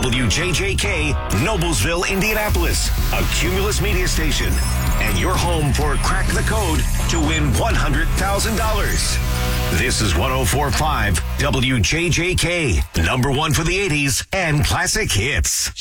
WJJK, Noblesville, Indianapolis, a Cumulus media station, and your home for Crack the Code to win $100,000. This is 104.5 WJJK, number one for the 80s and classic hits.